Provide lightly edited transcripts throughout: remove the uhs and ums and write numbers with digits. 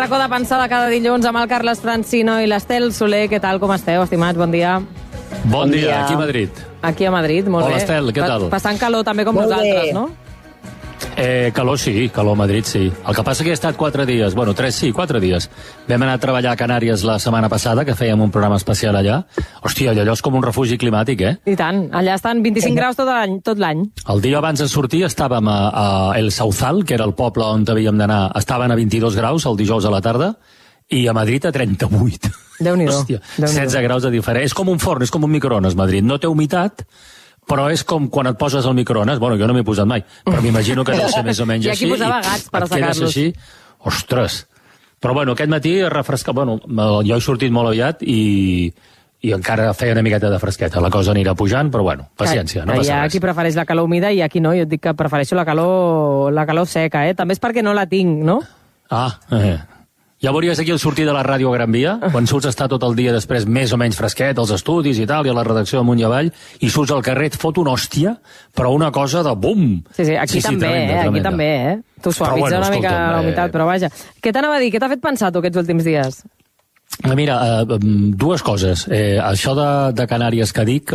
racó de pensar de cada dilluns amb el Carles Francino i l'Estel Soler. Què tal, com esteu, estimats? Bon dia. Bon dia, aquí a Madrid. Aquí a Madrid, molt bé. Hola, Estel, què tal? Passant calor també com nosaltres, no? Calor sí, calor a Madrid sí. El que passa que he estat 4 dies, bueno, 3 sí, 4 dies. Vam anar a treballar a Canàries la setmana passada, que fèiem un programa especial allà. Hòstia, allò és com un refugi climàtic, eh? I tant, allà estan 25 graus tot l'any. El dia abans de sortir estàvem a El Sauzal, que era el poble on havíem d'anar. Estaven a 22 graus el dijous a la tarda, i a Madrid a 38. Déu-n'hi-do. Hòstia, 16 graus de diferència. És com un forn, és com un microones, Madrid. No té humitat, però és com quan et poses al microones. Bueno, jo no m'he posat mai, però m'imagino que deu ser més o menys així. I aquí posava gats per assecar-los. Ostres! Però bueno, aquest matí refresca... Bueno, jo he sortit molt aviat i encara feia una miqueta de fresqueta. La cosa anirà pujant, però bueno, paciència, no passa res. Hi ha qui prefereix la calor humida i aquí no. Jo et dic que prefereixo la calor seca, eh? També és perquè no la tinc, no? Ja veuries aquí el sortir de la ràdio a Gran Via, quan surts estar tot el dia després més o menys fresquet, als estudis i tal, i a la redacció amunt i avall, i surts al carrer, et fot una hòstia, però una cosa de bum! Sí, aquí també, tremenda. Aquí també, eh? Tu suavitza una mica la humitat, però vaja. Què t'anava a dir? Què t'ha fet pensar tu aquests últims dies? Mira, dues coses. Això de Canàries que dic,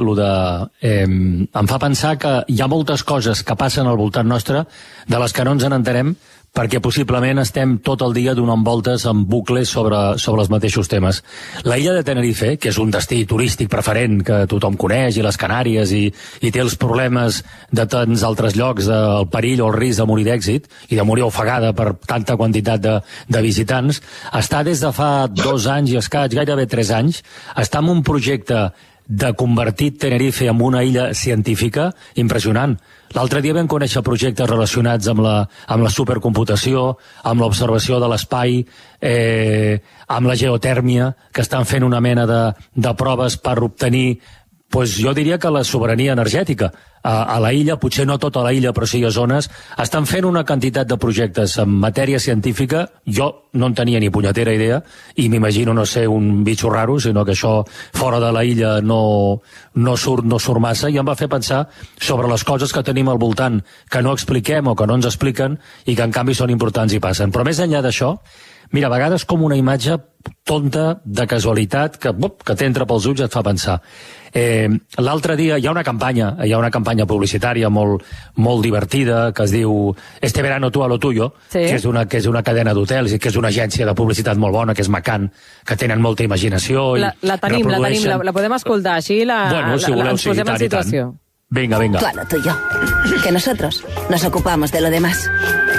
em fa pensar que hi ha moltes coses que passen al voltant nostre de les que no ens n'entenem, perquè possiblement estem tot el dia donant voltes en bucles sobre els mateixos temes. La illa de Tenerife, que és un destí turístic preferent que tothom coneix, i les Canàries, i té els problemes de tants altres llocs, el perill o el risc de morir d'èxit, i de morir ofegada per tanta quantitat de visitants, està des de fa 2 anys i escaig, gairebé 3 anys, està en un projecte de convertir Tenerife en una illa científica impressionant. L'altre dia vam conèixer projectes relacionats amb la supercomputació, amb l'observació de l'espai, amb la geotèrmia, que estan fent una mena de proves per obtenir, jo diria que la sobirania energètica a la illa, potser no tota la illa, però sí a zones. Estan fent una quantitat de projectes en matèria científica. Jo no en tenia ni punyetera idea, i m'imagino no ser un bitxo raro, sinó que això fora de la illa no surt massa, i em va fer pensar sobre les coses que tenim al voltant, que no expliquem o que no ens expliquen, i que en canvi són importants i passen. Però més enllà d'això, mira, a vegades com una imatge tonta, de casualitat, que t'entra pels ulls i et fa pensar. L'altre dia hi ha una campanya publicitària molt divertida que es diu Este verano tú a lo tuyo, sí, que és una cadena d'hotels i que és una agència de publicitat molt bona, que és Macan, que tenen molta imaginació. La tenim, la podem escoltar així, bueno, si voleu, ens posem en situació. Venga. Tú a lo tuyo, que nosotros nos ocupamos de lo demás.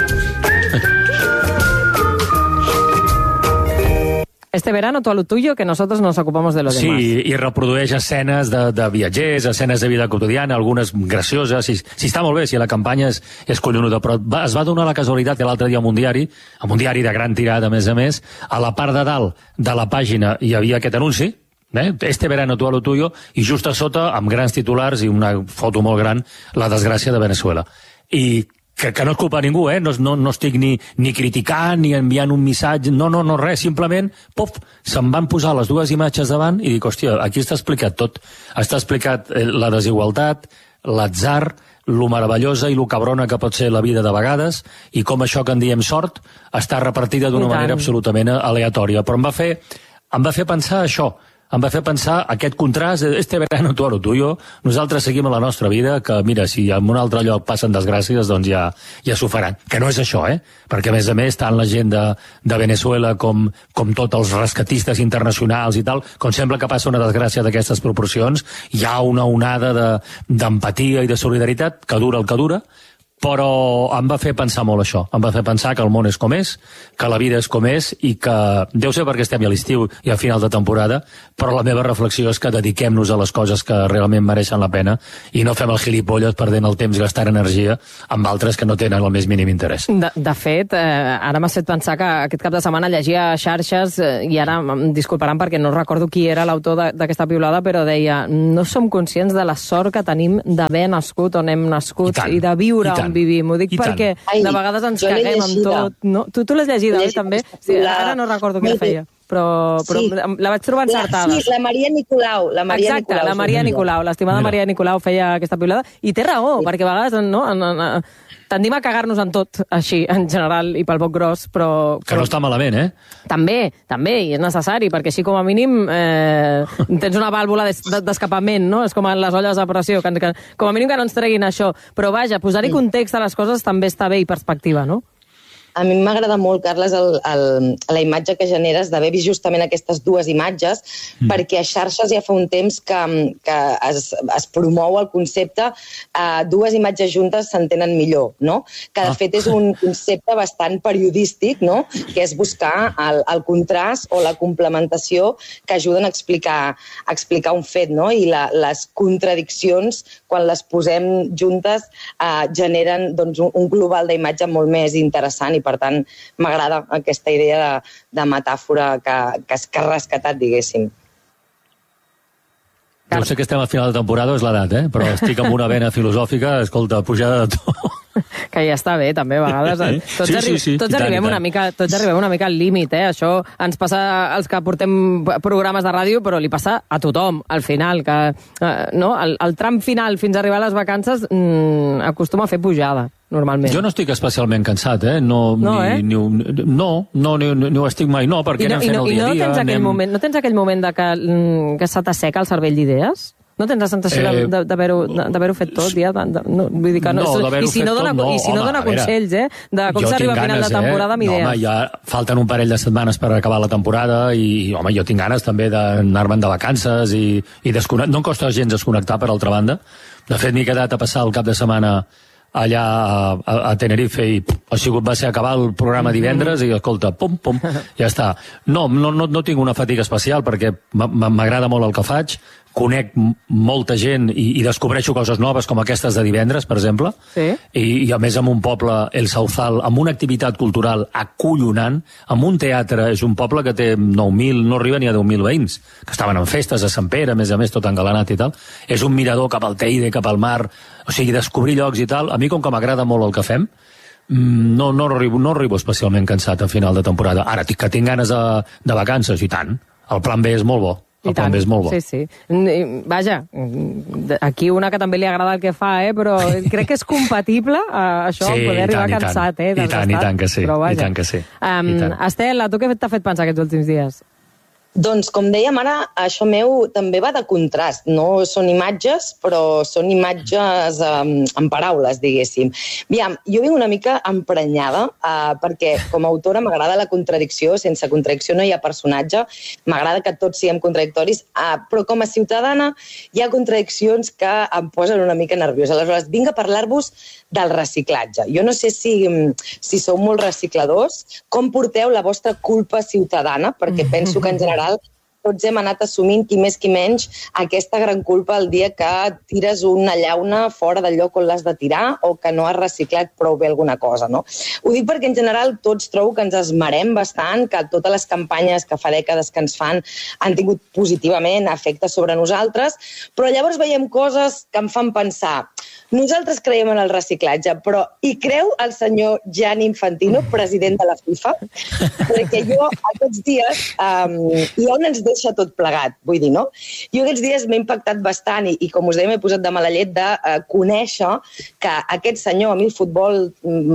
Este verano, tú a lo tuyo, que nosotros nos ocupamos de lo demás. Sí, i reprodueix escenes de viatgers, escenes de vida quotidiana, algunes gracioses. Sí, està molt bé, si la campanya és collonuda, però es va donar la casualitat que l'altre dia en un diari de gran tirada, a més, a la part de dalt de la pàgina hi havia aquest anunci, Este verano tú a lo tuyo, i just a sota, amb grans titulars i una foto molt gran, la desgràcia de Venezuela. I que no és culpa de ningú, no estic ni criticant ni enviant un missatge, no, res, simplement, se'm van posar les dues imatges davant i dic, hòstia, aquí està explicat tot. Està explicat la desigualtat, l'atzar, lo meravellosa i lo cabrona que pot ser la vida de vegades, i com això que en diem sort està repartida d'una manera absolutament aleatòria. Però em va fer pensar això, em va fer pensar aquest contrast, este verano tú a lo tuyo, nosaltres seguim a la nostra vida, que mira, si en un altre lloc passen desgràcies, doncs ja s'ho faran. Que no és això, perquè a més, tant la gent de Venezuela com tots els rescatistes internacionals i tal, com sembla que passa una desgràcia d'aquestes proporcions, hi ha una onada d'empatia i de solidaritat que dura el que dura, però em va fer pensar molt això. Em va fer pensar que el món és com és, que la vida és com és, i que deu ser perquè estem a l'estiu i a final de temporada, però la meva reflexió és que dediquem-nos a les coses que realment mereixen la pena i no fem el gilipolles perdent el temps gastant energia amb altres que no tenen el més mínim interès. De fet, ara m'has fet pensar que aquest cap de setmana llegia xarxes, i ara em disculparan perquè no recordo qui era l'autor d'aquesta piulada, però deia, no som conscients de la sort que tenim d'haver nascut on hem nascut i de viure on vivim. Ho dic perquè de vegades ens caguem amb tot. No? Tu l'has llegida, oi, també? Sí, ara no recordo què feia, però la vaig trobar encertada. Sí, la Maria Nicolau. Exacte, la Maria Nicolau, l'estimada Maria Nicolau feia aquesta piulada, i té raó, perquè a vegades tendim a cagar-nos en tot, així, en general, i pel poc gros, però... Que no està malament, També, i és necessari, perquè així com a mínim tens una vàlvula d'escapament, no? És com les olles de pressió, que com a mínim que no ens treguin això. Però vaja, posar-hi context a les coses també està bé i perspectiva, no? A mi m'agrada molt, Carles, la imatge que generes d'haver vist justament aquestes dues imatges, perquè a xarxes ja fa un temps que es promou el concepte dues imatges juntes s'entenen millor, no? Que de fet és un concepte bastant periodístic, no? Que és buscar el contrast o la complementació que ajuden a explicar un fet, no? I les contradiccions, quan les posem juntes, generen un global d'imatge molt més interessant i per tant, m'agrada aquesta idea de metàfora que has rescatat, diguéssim. Jo sé que estem a final de temporada, és l'edat, però estic amb una vena filosòfica, escolta, pujada de to. Que ja està bé, també, a vegades. Tots arribem una mica al límit, Això ens passa als que portem programes de ràdio, però li passa a tothom, al final, que el tram final fins a arribar a les vacances acostuma a fer pujada, normalment. Jo no estic especialment cansat, No ho estic mai, perquè anem fent el dia a dia. No tens aquell moment que se t'asseca el cervell d'idees? No tens la sensació d'haver-ho fet tot, ja? Vull dir que no. I si no dona consells, de com s'arriba a final de temporada amb idees. Home, ja falten un parell de setmanes per acabar la temporada i, home, jo tinc ganes també d'anar-me'n de vacances i desconnectar. No em costa gens desconnectar, per altra banda. De fet, m'he quedat a passar el cap de setmana allà a Tenerife i va ser acabar el programa divendres i, escolta, pum, ja està. No tinc una fatiga especial perquè m'agrada molt el que faig, conec molta gent i descobreixo coses noves com aquestes de divendres, per exemple, i a més amb un poble, el Sauzal, amb una activitat cultural acollonant, amb un teatre, és un poble que té 9.000, no arriba ni a 10.000 veïns, que estaven en festes a Sant Pere, a més tot engalanat i tal. És un mirador cap al Teide, cap al mar, o sigui, descobrir llocs i tal. A mi, com que m'agrada molt el que fem, no arribo especialment cansat a final de temporada. Ara, que tinc ganes de vacances, i tant. El plan B és molt bo. El plan B és molt bo. Sí. Vaja, aquí una que també li agrada el que fa, però crec que és compatible això, poder arribar cansat, I tant que sí. Estel, a tu què t'ha fet pensar aquests últims dies? Doncs, com dèiem ara, això meu també va de contrast. No són imatges, però són imatges en paraules, diguéssim. Aviam, jo vinc una mica emprenyada perquè com a autora m'agrada la contradicció. Sense contradicció no hi ha personatge. M'agrada que tots siguem contradictoris, però com a ciutadana hi ha contradiccions que em posen una mica nerviosa. Aleshores, vinc a parlar-vos del reciclatge. Jo no sé si sou molt recicladors, com porteu la vostra culpa ciutadana, perquè penso que en general tots hem anat assumint, qui més qui menys, aquesta gran culpa el dia que tires una llauna fora del lloc on l'has de tirar o que no has reciclat prou bé alguna cosa, no? Ho dic perquè en general tots trobo que ens esmerem bastant, que totes les campanyes que fa dècades que ens fan han tingut positivament efecte sobre nosaltres, però llavors veiem coses que em fan pensar. Nosaltres creiem en el reciclatge, però hi creu el senyor Gianni Infantino, president de la FIFA? Perquè jo aquests dies, i on ens deixa tot plegat, vull dir, no? Jo aquests dies m'he impactat bastant i com us deia, m'he posat de mala llet de conèixer que aquest senyor, a mi el futbol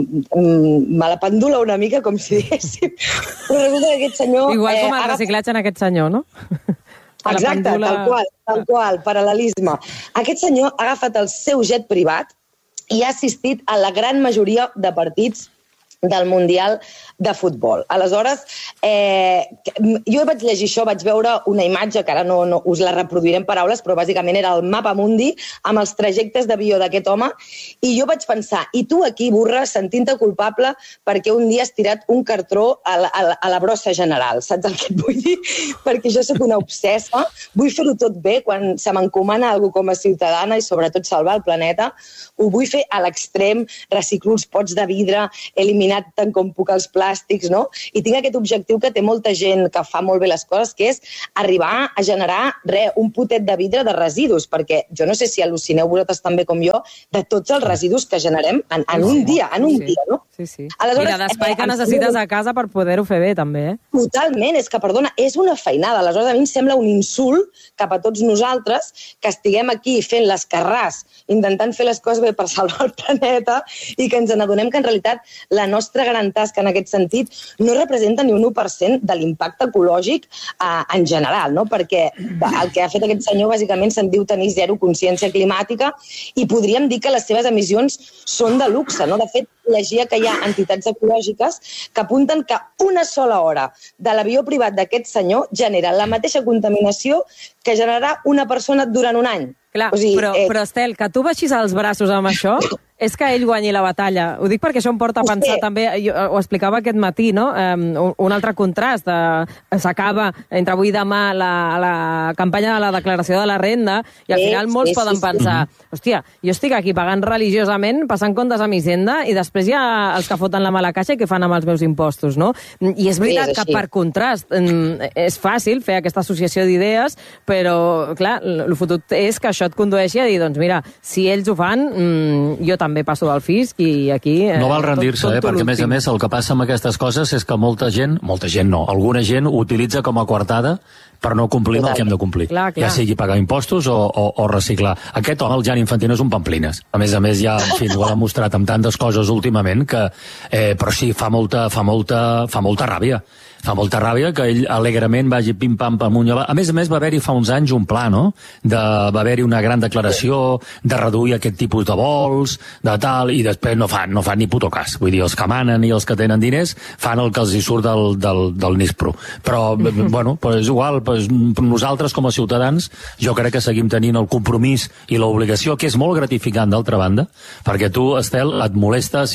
me la pendula una mica, com si diguéssim, però resulta que aquest senyor... Igual com el reciclatge en aquest senyor, no? Exacte, tal qual, paral·lelisme. Aquest senyor ha agafat el seu jet privat i ha assistit a la gran majoria de partits del Mundial de Futbol. Aleshores, jo vaig llegir això, vaig veure una imatge, que ara no us la reproduiré en paraules, però bàsicament era el mapa mundi amb els trajectes d'avió d'aquest home, i jo vaig pensar, i tu aquí, burra, sentint-te culpable perquè un dia has tirat un cartró a la brossa general, saps el que et vull dir? Perquè jo soc una obsessa, vull fer-ho tot bé, quan se m'encomana alguna cosa com a ciutadana i sobretot salvar el planeta, ho vull fer a l'extrem, reciclo els pots de vidre, eliminar eliminar tant com puc els plàstics, no? I tinc aquest objectiu que té molta gent que fa molt bé les coses, que és arribar a generar un potet de vidre de residus, perquè jo no sé si al·lucineu vosaltres també com jo de tots els residus que generem en un dia, no? Sí. Aleshores, i de l'espai que necessites a casa per poder-ho fer bé, també, eh? Totalment, és que, perdona, és una feinada. Aleshores, a mi em sembla un insult cap a tots nosaltres que estiguem aquí fent l'escarràs, intentant fer les coses bé per salvar el planeta i que ens n'adonem que, en realitat, la nostra gran tasca en aquest sentit no representa ni un 1% de l'impacte ecològic en general, no? Perquè el que ha fet aquest senyor, bàsicament, se'n diu tenir zero consciència climàtica i podríem dir que les seves emissions són de luxe, no? De fet, llegia que hi ha entitats ecològiques que apunten que una sola hora de l'avió privat d'aquest senyor genera la mateixa contaminació que generarà una persona durant un any. Clar, però Estel, que tu baixis els braços amb això és que ell guanyi la batalla. Ho dic perquè això em porta a pensar també, ho explicava aquest matí, no? Un altre contrast. S'acaba entre avui i demà la campanya de la declaració de la renda i al final molts poden pensar hòstia, jo estic aquí pagant religiosament, passant comptes a mi Hisenda i després hi ha els que foten la mala caixa i què fan amb els meus impostos, no? I és veritat que per contrast és fàcil fer aquesta associació d'idees, però clar, el fotut és que això et condueixi a dir, doncs mira, si ells ho fan, jo també passo del fisc i aquí... No val rendir-se, perquè a més el que passa amb aquestes coses és que molta gent no, alguna gent ho utilitza com a coartada per no complir el que hem de complir. Clar. Ja sigui pagar impostos o reciclar. Aquest home, el Gianni Infantino, és un pamplines. A més, ja, en fi, ho ha demostrat amb tantes coses últimament que... però sí, fa molta ràbia. Fa molta ràbia que ell alegrement vagi pim-pam amunt. A més, va haver-hi fa uns anys un pla, no? Va haver-hi una gran declaració de reduir aquest tipus de vols, de tal, i després no fan ni puto cas. Vull dir, els que manen i els que tenen diners fan el que els hi surt del Nispro. Però, bueno, és igual, nosaltres com a ciutadans jo crec que seguim tenint el compromís i l'obligació, que és molt gratificant d'altra banda, perquè tu, Estel, et molesta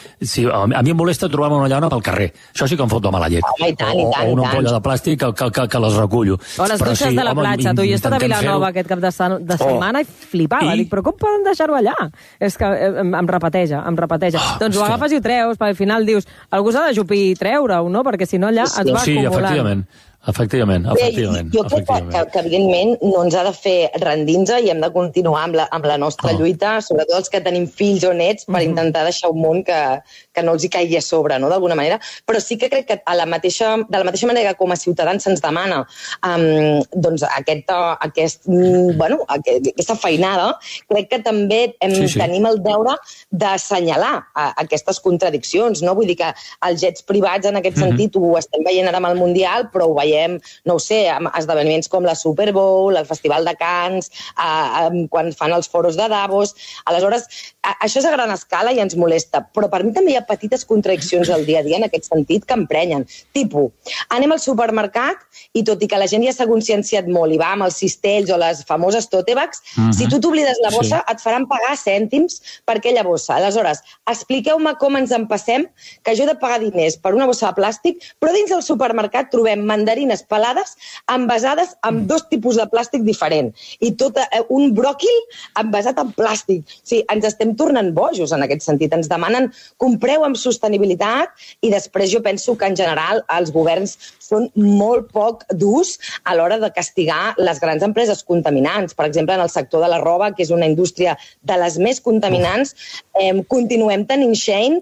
a mi em molesta trobar-me una llauna pel carrer. Això sí que em fot de mala llet. O una ampolla de plàstic que les recullo. O les dutxes de la platja. Tu, jo he estat a Vilanova aquest cap de setmana i flipava. Dic, però com poden deixar-ho allà? És que em repeteja. Doncs ho agafes i ho treus, perquè al final dius, algú s'ha de jupir i treure-ho, no? Perquè si no allà es va acumulant. Efectivament. Jo crec que evidentment no ens ha de fer rendir-nos i hem de continuar amb la nostra lluita, sobretot els que tenim fills o nets, per intentar deixar un món que no els hi caigui a sobre, no?, d'alguna manera. Però sí que crec que de la mateixa manera que com a ciutadans se'ns demana doncs aquesta feinada, crec que també tenim el deure d'assenyalar aquestes contradiccions, no? Vull dir que els jets privats en aquest sentit ho estem veient ara amb el Mundial, però ho veiem, no ho sé, amb esdeveniments com la Super Bowl, el Festival de Cannes, quan fan els foros de Davos. Aleshores, això és a gran escala i ens molesta, però per mi també hi ha petites contradiccions al dia a dia en aquest sentit que emprenyen. Tipus, anem al supermercat i tot i que la gent ja s'ha conscienciat molt i va amb els cistells o les famoses tote bags, si tu t'oblides la bossa et faran pagar cèntims per aquella bossa. Aleshores, expliqueu-me com ens en passem que jo he de pagar diners per una bossa de plàstic, però dins del supermercat trobem mandarines pelades envasades amb 2 tipus de plàstic diferent i tot un bròquil envasat en plàstic. O sigui, ens estem tornant bojos en aquest sentit. Ens demanen compreu amb sostenibilitat i després jo penso que en general els governs són molt poc durs a l'hora de castigar les grans empreses contaminants. Per exemple, en el sector de la roba, que és una indústria de les més contaminants, continuem tenint Shein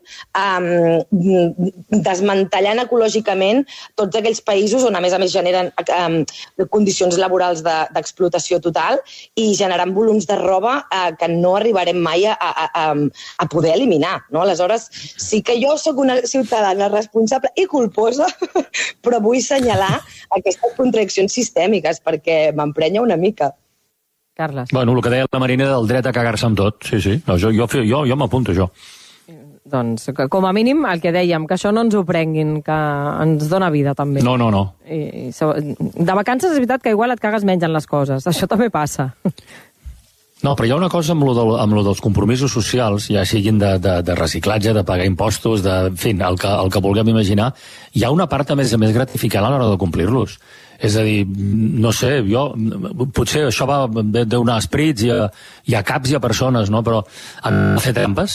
desmantellant ecològicament tots aquells països on a més generen condicions laborals d'explotació total i generant volums de roba que no arribarem mai a poder eliminar, no? Aleshores, sí que jo sóc una ciutadana responsable i culposa, però vull assenyalar aquestes contradiccions sistèmiques perquè m'emprenya una mica. Carles. Bueno, el que deia la Marina del dret a cagar-se amb tot, sí. No, jo m'apunto, això. Doncs, com a mínim, el que dèiem, que això no ens ho prenguin, que ens dona vida, també. No. De vacances és veritat que igual et cagues menys en les coses. Això també passa. No, però hi ha una cosa amb lo dels compromisos socials, ja siguin de reciclatge, de pagar impostos, en fi, el que vulguem imaginar, hi ha una part a més gratificant a l'hora de complir-los. És a dir, no sé, potser això va donar esprits i a caps i a persones, no? Però han de fer trampes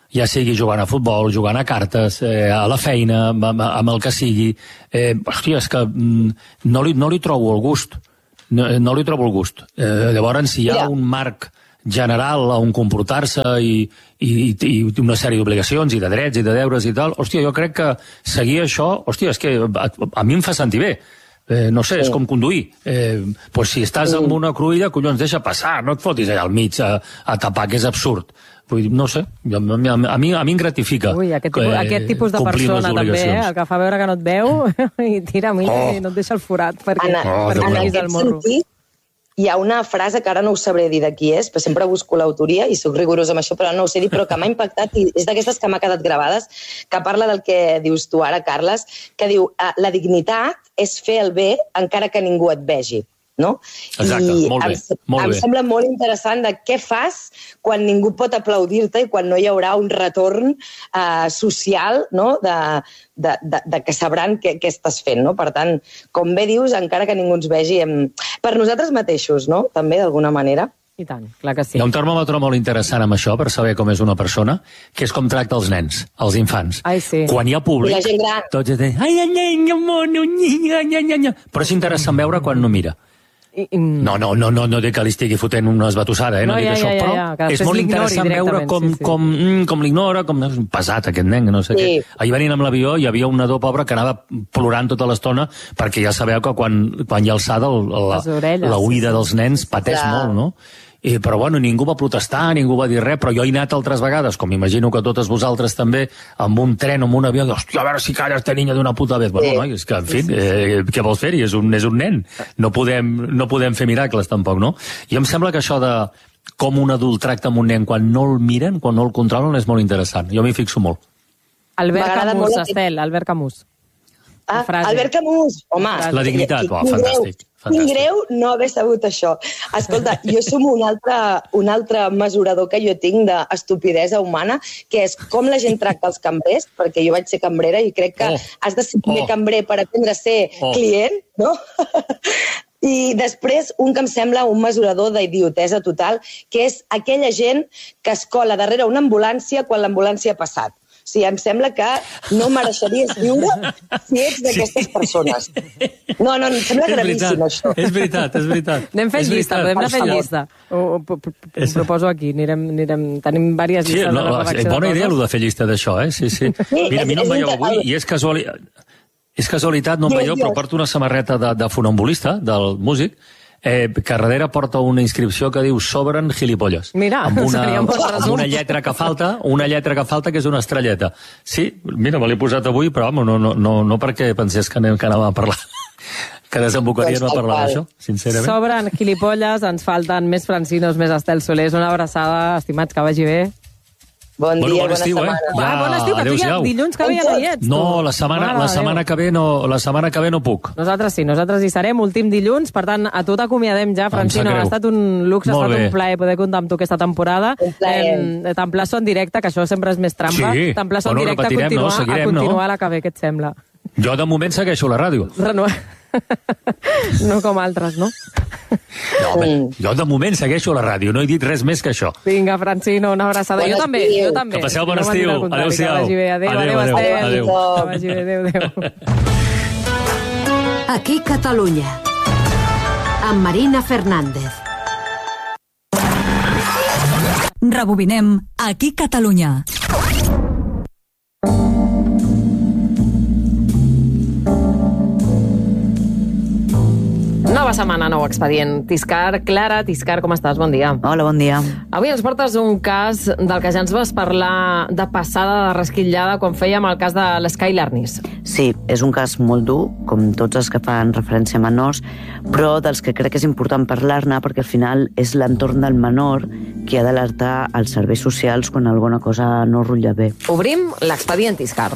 ja sigui jugant a futbol, jugant a cartes, a la feina, amb el que sigui. Hòstia, és que no li trobo el gust. No li trobo el gust. Llavors, si hi ha un marc general on comportar-se i una sèrie d'obligacions i de drets i de deures i tal, hòstia, jo crec que seguir això, hòstia, és que a mi em fa sentir bé. No sé, és com conduir. Pues si estàs amb una cruïlla, collons, deixa passar, no et fotis allà al mig a tapar, que és absurd. Vull dir, no sé, a mi em gratifica. Ui, aquest tipus de persona també, el que fa veure que no et veu i tira i no et deixa el forat perquè veus el morro. Hi ha una frase que ara no us sabré dir de qui és, però sempre busco l'autoria i soc rigorosa amb això, però no ho sé dir, però que m'ha impactat i és d'aquestes que m'ha quedat gravades, que parla del que dius tu ara, Carles, que diu, la dignitat és fer el bé encara que ningú et vegi. No? Exacte, molt bé. Em sembla molt interessant de què fas quan ningú pot aplaudir-te i quan no hi haurà un retorn social, no? de que sabran què estàs fent. No? Per tant, com bé dius, encara que ningú ens vegi, per nosaltres mateixos, no? També, d'alguna manera. I tant, clar que sí. Hi ha un termòmetre molt interessant amb això, per saber com és una persona, que és com tracta els nens, els infants. Ai, sí. Quan hi ha públic... I la gent gran. Tots diuen... Però és interessant veure quan no mira. No dic que li estigui fotent una esbatussada, no dic això, però és molt interessant veure com l'ignora, com és pesat aquest nen, no sé què. Ahir venint amb l'avió hi havia un nadó pobre que anava plorant tota l'estona perquè ja sabeu que quan hi ha alçada la oïda dels nens pateix molt, no? Però bueno, ningú va protestar, ningú va dir res, però jo he anat altres vegades, com imagino que totes vosaltres també, amb un tren o amb un avió, hòstia, a veure si calla este niño d'una puta vez. Bueno, noi, és que, en fi, què vols fer-hi? És un nen. No podem fer miracles, tampoc, no? I em sembla que això de com un adult tracta amb un nen quan no el miren, quan no el controlen, és molt interessant. Jo m'hi fixo molt. Albert Camus, Estel, Albert Camus. Albert Camus, home. La dignitat, fantàstic. Quin greu no haver sabut això. Escolta, jo som un altre mesurador que jo tinc d'estupidesa humana, que és com la gent tracta els cambrers, perquè jo vaig ser cambrera i crec que has de ser primer cambrer per aprendre a ser client, no? I després, un que em sembla un mesurador d'idiotesa total, que és aquella gent que es cola darrere una ambulància quan l'ambulància ha passat. O sigui, em sembla que no mereixeries viure si ets d'aquestes persones. No, em sembla gravíssim, això. És veritat. Anem fent llista, podem anar fent llista. Ho proposo aquí, tenim diverses llistes de la redacció de coses. Bona idea, allò de fer llista d'això, Sí. Mira, a mi no em veieu avui, i és casualitat, no em veieu, però porto una samarreta de funambulista, del músic, que darrere porta una inscripció que diu Sobren gilipolles. Mira, amb una lletra que falta, que és una estrelleta. Sí, mira, me l'he posat avui, però no perquè pensés que anàvem a parlar, que desembocaríem a parlar d'això, sincerament. Sobren gilipolles, ens falten més Francinos, més Estel Solés. Una abraçada, estimats, que vagi bé. Bon dia, bona setmana. Bon estiu, que tu ja dilluns que ve ja no hi ets. No, la setmana que ve no puc. Nosaltres hi serem, últim dilluns, per tant, a tu t'acomiadem ja, Francino. Ha estat un luxe, ha estat un plaer poder comptar amb tu aquesta temporada. T'emplaço en directe, que això sempre és més trampa. T'emplaço en directe a continuar la que ve, què et sembla? Jo de moment segueixo la ràdio. No com altres, no? No, jo de moment segueixo la ràdio, no he dit res més que això. Vinga, Francino, una abraçada. Jo també. Que passeu bon estiu. Adéu-siau. Adéu. Que vagi bé, adéu. Aquí Catalunya, amb Marina Fernández. Rebobinem Aquí Catalunya. Nova setmana, nou expedient. Clara Tiscar, com estàs? Bon dia. Hola, bon dia. Avui ens portes un cas del que ja ens vas parlar de passada, de resquitllada, quan fèiem el cas de l'Sky Larnis. Sí, és un cas molt dur, com tots els que fan referència a menors, però dels que crec que és important parlar-ne perquè al final és l'entorn del menor qui ha d'alertar als serveis socials quan alguna cosa no rutlla bé. Obrim l'expedient Tiscar.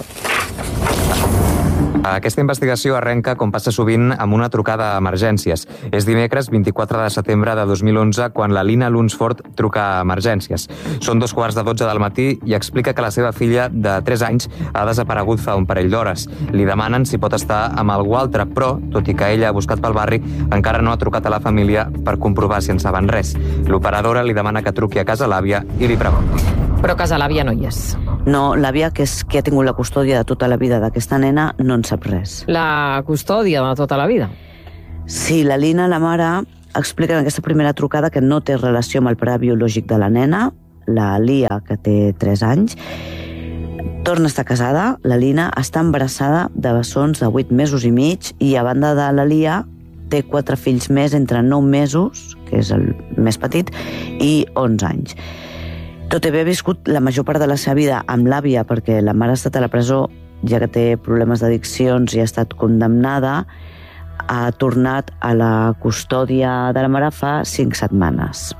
Aquesta investigació arrenca, com passa sovint, amb una trucada a emergències. És dimecres 24 de setembre de 2011 quan la Lina Lunsford truca a emergències. Són 2:15 del matí i explica que la seva filla de 3 anys ha desaparegut fa un parell d'hores. Li demanen si pot estar amb algú altre, però, tot i que ella ha buscat pel barri, encara no ha trucat a la família per comprovar si en saben res. L'operadora li demana que truqui a casa l'àvia i li pregunti. Però casa l'àvia no hi és. No, l'àvia, que és qui ha tingut la custòdia de tota la vida d'aquesta nena, no en sap res. La custòdia de tota la vida? Sí, la Lina, la mare, explica en aquesta primera trucada que no té relació amb el pare biològic de la nena, la Lia, que té 3 anys. Torna a estar casada, la Lina està embarassada de bessons de 8 mesos i mig i, a banda de la Lia, té 4 fills més entre 9 mesos, que és el més petit, i 11 anys. Tot i haver viscut la major part de la seva vida amb l'àvia, perquè la mare ha estat a la presó, ja que té problemes d'addiccions i ha estat condemnada, ha tornat a la custòdia de la mare fa 5 setmanes.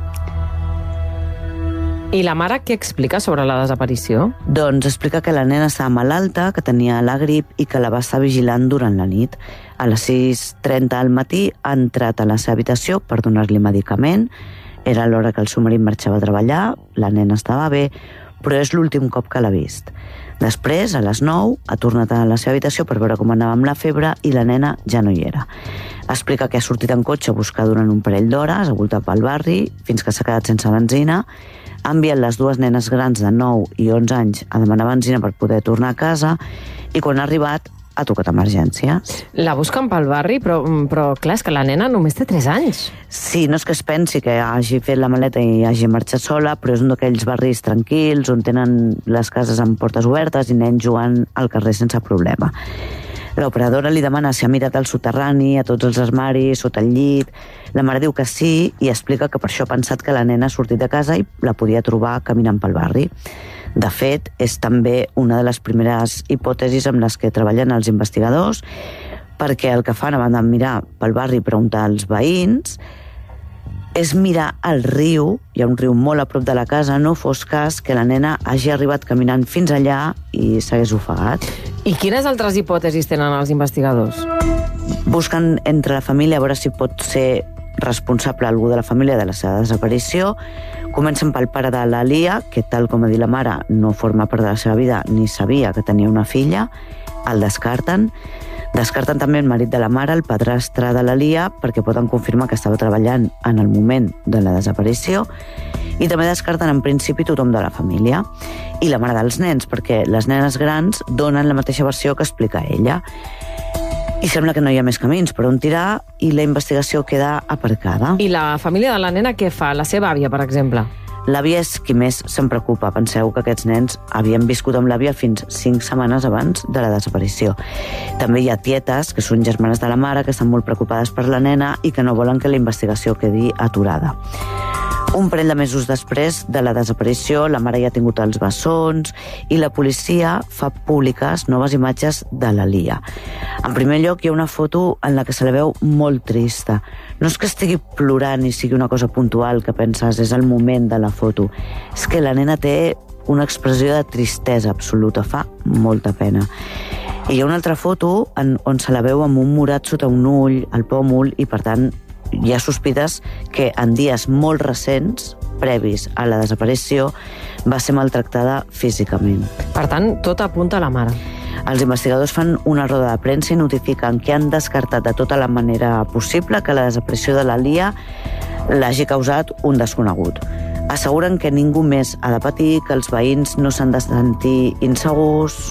I la mare què explica sobre la desaparició? Doncs explica que la nena estava malalta, que tenia la grip i que la va estar vigilant durant la nit. A les 6:30 del matí ha entrat a la seva habitació per donar-li medicament. Era l'hora que el seu marit marxava a treballar, la nena estava bé, però és l'últim cop que l'ha vist. Després, a les 9, ha tornat a la seva habitació per veure com anava amb la febre i la nena ja no hi era. Explica que ha sortit en cotxe a buscar durant un parell d'hores, ha voltat pel barri, fins que s'ha quedat sense benzina. Ha enviat les 2 nenes grans de 9 i 11 anys a demanar benzina per poder tornar a casa i quan ha arribat ha trucat a emergències. La busquen pel barri, però clar, és que la nena només té 3 anys. Sí, no és que es pensi que hagi fet la maleta i hagi marxat sola, però és un d'aquells barris tranquils on tenen les cases amb portes obertes i nens jugant al carrer sense problema. L'operadora li demana si ha mirat al soterrani, a tots els armaris, sota el llit. La mare diu que sí i explica que per això ha pensat que la nena ha sortit de casa i la podia trobar caminant pel barri. De fet, és també una de les primeres hipòtesis amb les que treballen els investigadors, perquè el que fan abans de mirar pel barri i preguntar als veïns és mirar el riu, hi ha un riu molt a prop de la casa, no fos cas que la nena hagi arribat caminant fins allà i s'hagués ofegat. I quines altres hipòtesis tenen els investigadors? Busquen entre la família a veure si pot ser responsable algú de la família de la seva desaparició. Comencen pel pare de la Lia, que tal com ha dit la mare no forma part de la seva vida ni sabia que tenia una filla. El descarten. Descarten també el marit de la mare, el padrastre de la Lia, perquè poden confirmar que estava treballant en el moment de la desaparició. I també descarten en principi tothom de la família. I la mare dels nens, perquè les nenes grans donen la mateixa versió que explica ella. I sembla que no hi ha més camins per on tirar i la investigació queda aparcada. I la família de la nena què fa? La seva àvia, per exemple? L'àvia és qui més se'n preocupa. Penseu que aquests nens havien viscut amb l'àvia fins 5 setmanes abans de la desaparició. També hi ha tietes, que són germanes de la mare, que estan molt preocupades per la nena i que no volen que la investigació quedi aturada. Un parell de mesos després de la desaparició, la mare ja ha tingut els bessons i la policia fa públiques noves imatges de la Lia. En primer lloc, hi ha una foto en la que se la veu molt trista. No és que estigui plorant i sigui una cosa puntual que penses és el moment de la foto. És que la nena té una expressió de tristesa absoluta, fa molta pena. I hi ha una altra foto on se la veu amb un morat sota un ull, al pòmul, i per tant hi ha sospites que en dies molt recents, previs a la desaparició, va ser maltractada físicament. Per tant, tot apunta a la mare. Els investigadors fan una roda de premsa i notifiquen que han descartat de tota la manera possible que la desaparició de la Lia l'hagi causat un desconegut. Asseguren que ningú més ha de patir, que els veïns no s'han de sentir insegurs.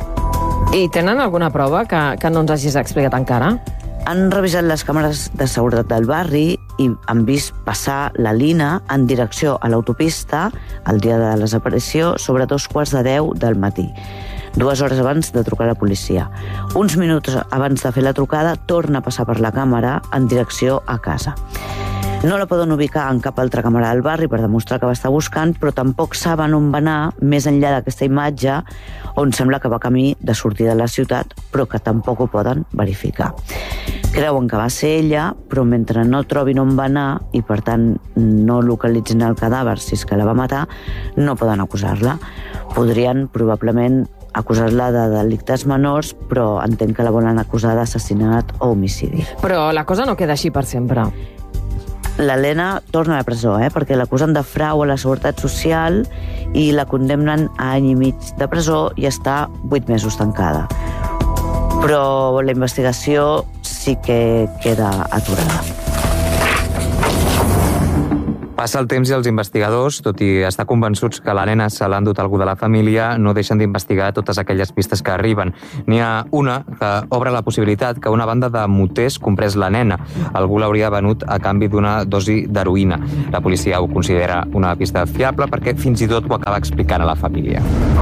I tenen alguna prova que no ens hagis explicat encara? Han revisat les càmeres de seguretat del barri i han vist passar la Lina en direcció a l'autopista el dia de la desaparició sobre 2:15 del matí, 2 hores abans de trucar a la policia. Uns minuts abans de fer la trucada torna a passar per la càmera en direcció a casa. No la poden ubicar en cap altra càmera del barri per demostrar que va estar buscant, però tampoc saben on va anar més enllà d'aquesta imatge on sembla que va camí de sortir de la ciutat, però que tampoc ho poden verificar. Creuen que va ser ella, però mentre no trobin on va anar i per tant no localitzin el cadàver si és que la va matar, no poden acusar-la. Podrien probablement acusar-la de delictes menors, però entenc que la volen acusar d'assassinat o homicidi. Però la cosa no queda així per sempre. L'Helena torna a la presó, perquè l'acusen de frau a la Seguretat Social i la condemnen a 1 any i mig de presó i està 8 mesos tancada. Però la investigació sí que queda aturada. Passa el temps i els investigadors, tot i estar convençuts que la nena se l'ha endut algú de la família, no deixen d'investigar totes aquelles pistes que arriben. N'hi ha una que obre la possibilitat que una banda de moters comprés la nena. Algú l'hauria venut a canvi d'una dosi d'heroïna. La policia ho considera una pista fiable perquè fins i tot ho acaba explicant a la família.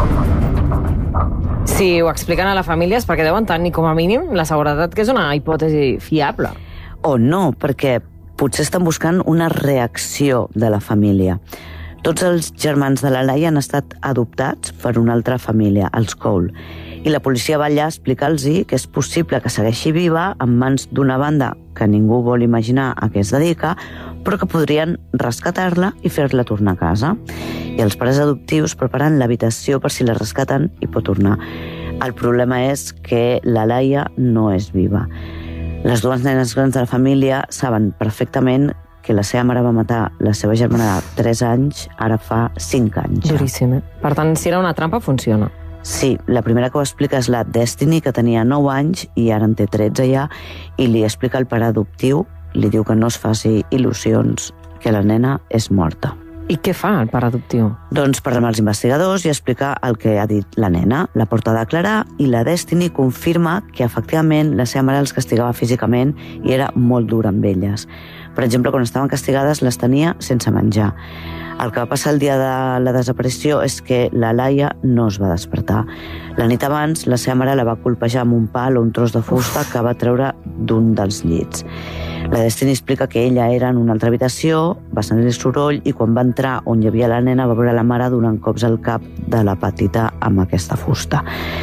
Si ho expliquen a la família és perquè deuen tenir com a mínim la seguretat que és una hipòtesi fiable. O no, perquè potser estan buscant una reacció de la família. Tots els germans de la Laia han estat adoptats per una altra família, els Cole, i la policia va allà a explicar-los que és possible que segueixi viva en mans d'una banda que ningú vol imaginar a què es dedica, però que podrien rescatar-la i fer-la tornar a casa. I els pares adoptius preparen l'habitació per si la rescaten i pot tornar. El problema és que la Laia no és viva. Les dues nenes grans de la família saben perfectament que la seva mare va matar la seva germana de 3 anys, ara fa 5 anys. Duríssim, eh? Per tant, si era una trampa, funciona. Sí, la primera que ho explica és la Destiny, que tenia 9 anys i ara en té 13 ja, i li explica el pare adoptiu, li diu que no es faci il·lusions, que la nena és morta. I què fa el pare adoptiu? Doncs parla amb els investigadors i explica el que ha dit la nena. La porta a declarar i la Destiny confirma que efectivament la seva mare els castigava físicament i era molt dura amb elles. Per exemple, quan estaven castigades les tenia sense menjar. El que va passar el dia de la desaparició és que la Laia no es va despertar. La nit abans, la seva mare la va colpejar amb un pal o un tros de fusta que va treure d'un dels llits. La Destiny explica que ella era en una altra habitació, va sentir el soroll i quan va entrar on hi havia la nena va veure la mare donant cops al cap de la petita amb aquesta fusta.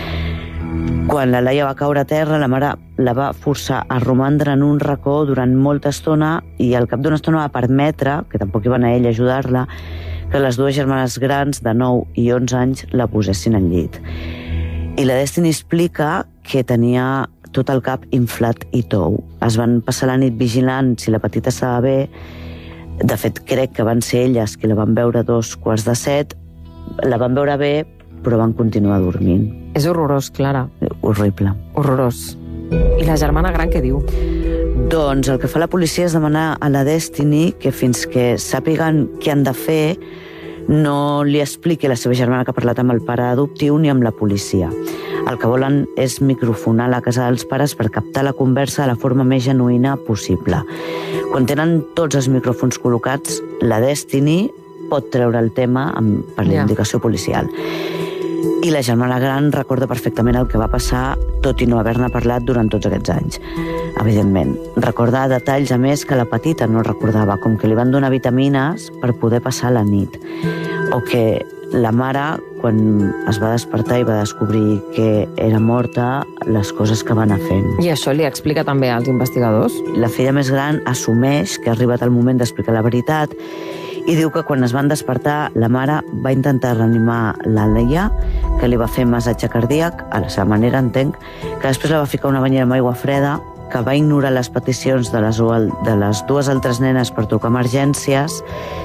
Quan la Laia va caure a terra, la mare la va forçar a romandre en un racó durant molta estona i al cap d'una estona va permetre, que tampoc hi van a ella a ajudar-la, que les dues germanes grans de 9 i 11 anys la posessin al llit. I la Destiny explica que tenia tot el cap inflat i tou. Es van passar la nit vigilant si la petita estava bé. De fet, crec que van ser elles que la van veure a 2:45. La van veure bé, però van continuar dormint. És horrorós, Clara. Horrible. Horrorós. I la germana gran què diu? Doncs el que fa la policia és demanar a la Destiny que fins que sàpiguen què han de fer no li expliqui a la seva germana que ha parlat amb el pare adoptiu ni amb la policia. El que volen és microfonar la casa dels pares per captar la conversa de la forma més genuïna possible. Quan tenen tots els micròfons col·locats, la Destiny pot treure el tema per la indicació policial. I la germana gran recorda perfectament el que va passar, tot i no haver-ne parlat durant tots aquests anys. Evidentment, recorda detalls a més que la petita no recordava, com que li van donar vitamines per poder passar la nit, o que la mare, quan es va despertar i va descobrir que era morta, les coses que va anar fent. I això li explica també als investigadors? La filla més gran assumeix que ha arribat el moment d'explicar la veritat i diu que quan es van despertar, la mare va intentar reanimar la Laia, que li va fer massatge cardíac, a la seva manera, entenc, que després la va ficar una banyera amb aigua freda, que va ignorar les peticions de les dues altres nenes per trucar emergències,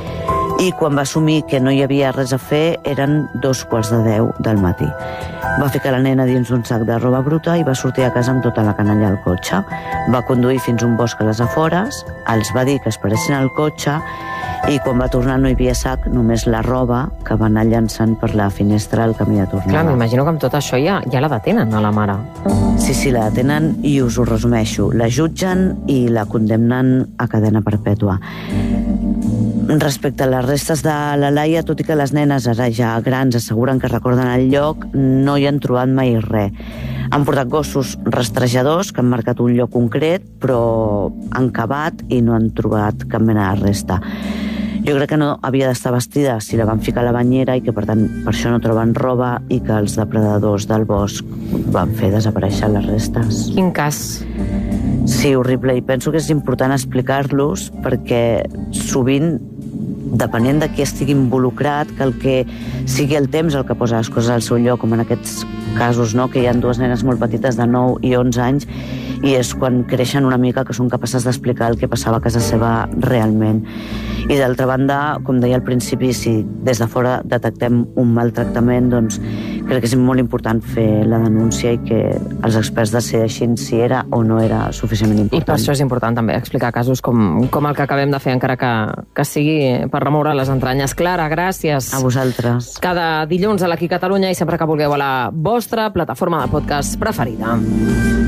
i quan va assumir que no hi havia res a fer eren 2:15 del matí. Va ficar la nena dins d'un sac de roba bruta i va sortir a casa amb tota la canalla al cotxe. Va conduir fins a un bosc a les afores, els va dir que esperessin al cotxe i quan va tornar no hi havia sac, només la roba que va anar llançant per la finestra al camí de tornada. Clar, m'imagino que amb tot això ja la detenen, a la mare. Sí, la detenen i us ho resumeixo. La jutgen i la condemnen a cadena perpètua. Respecte a les restes de la Laia, tot i que les nenes ara ja grans asseguren que recorden el lloc, no hi han trobat mai res. Han portat gossos rastrejadors que han marcat un lloc concret, però han cavat i no han trobat cap mena de resta. Jo crec que no havia d'estar vestida si la van ficar a la banyera i que, per tant, per això no troben roba i que els depredadors del bosc van fer desaparèixer les restes. Quin cas? Sí, horrible, i penso que és important explicar-los perquè sovint, depenent de qui estigui involucrat, que el que sigui el temps el que posa les coses al seu lloc, com en aquests casos, no? Que hi ha dues nenes molt petites de 9 i 11 anys i és quan creixen una mica que són capaces d'explicar el que passava a casa seva realment. I d'altra banda, com deia al principi, si des de fora detectem un maltractament, doncs crec que és molt important fer la denúncia i que els experts decideixin si era o no era suficientment important. I per això és important també explicar casos com el que acabem de fer, encara que sigui per remoure les entranyes. Clara, gràcies. A vosaltres. Cada dilluns a l'Aquí Catalunya i sempre que vulgueu a la vostra plataforma de podcast preferida.